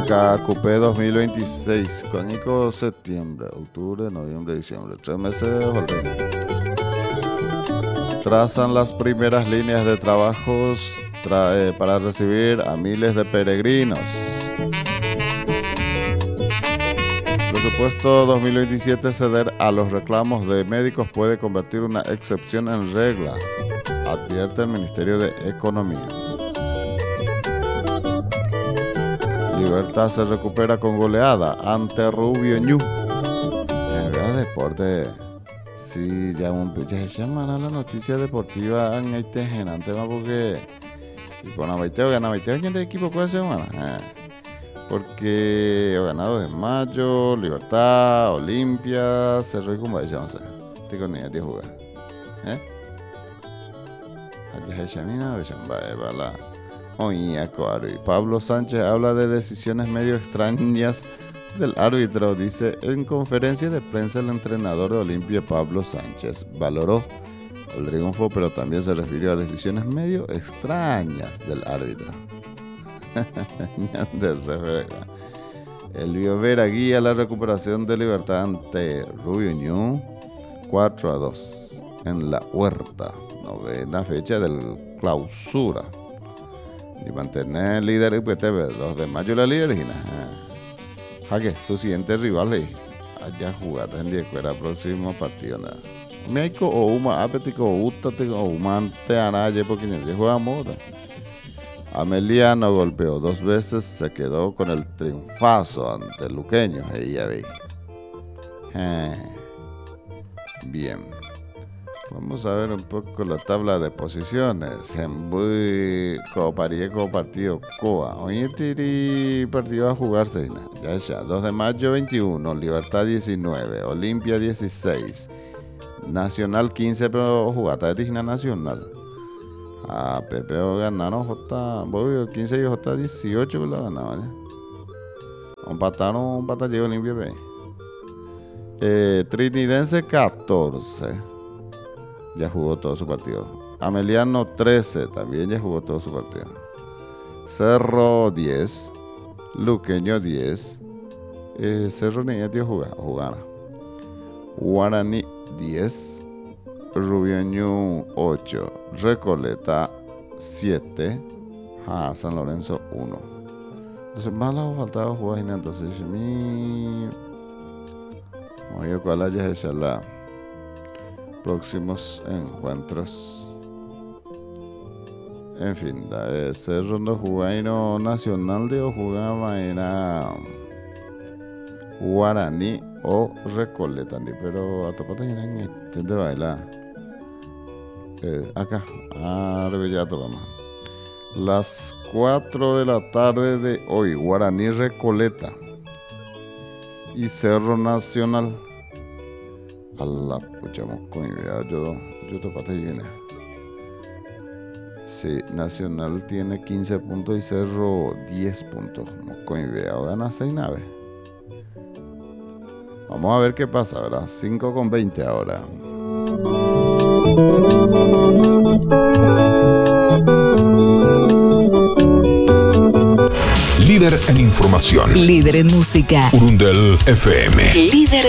Cupé 2026. Cónico septiembre, octubre, noviembre, diciembre. 3 meses, Holden. Trazan las primeras líneas de trabajos para recibir a miles de peregrinos. Presupuesto 2027. Ceder a los reclamos de médicos puede convertir una excepción en regla, advierte el Ministerio de Economía. Libertad se recupera con goleada ante Rubio Ñu. En deporte, sí, ya se llama la noticia deportiva en este genante más porque y con Amaiteo gana ¿quién de equipo cuál semana? Porque he ganado de Mayo, Libertad, Olimpia, Cerro y Cumba, ya no sé. Tengo ni idea de jugar. Pablo Sánchez habla de decisiones medio extrañas del árbitro. Dice en conferencia de prensa el entrenador de Olimpia, Pablo Sánchez, valoró el triunfo, pero también se refirió a decisiones medio extrañas del árbitro. El Biovera guía la recuperación de Libertad ante Rubio Ñu 4-2 en la Huerta, novena fecha del clausura. Y mantener líder IPTV 2 de mayo la líder Jaque, su siguiente rival allá jugada en Diecuera próximo partido nada. México o Uma Apetico o Utate o Umante Araye porque ya jugamos. Ameliano golpeó 2 veces, se quedó con el triunfazo ante el luqueño. Ella ve. Bien. Vamos a ver un poco la tabla de posiciones. Coparíeco partido Coa. Hoy tiri partido a jugarse. Ya. 2 de mayo 21. Libertad 19. Olimpia 16. Nacional 15, pero jugata de Tigna Nacional. Pepe ganaron J 15 y J 18 lo ganaron. Empataron Batallero Olimpia B. Trinidense 14. Ya jugó todo su partido. Ameliano 13. También ya jugó todo su partido. Cerro 10. Luqueño 10. Cerro ni dio jugar. Guaraní 10. Rubio Ñu 8. Recoleta 7. San Lorenzo 1. Entonces más le faltaba jugar. Entonces oye, cuál haya hecho la próximos encuentros. En fin, Cerro no jugaba Nacional de o jugaba era Guaraní o Recoleta, pero a topata en este de bailar. Acá, ya tocamos. Las 4 de la tarde de hoy, Guaraní Recoleta y Cerro Nacional. A la puchamos con idea, yo topate y viene. Sí, Nacional tiene 15 puntos y Cerro 10 puntos. Con idea, gana 6 naves. Vamos a ver qué pasa, ¿verdad? 5:20 ahora. Líder en información. Líder en música. Urundel FM. Líder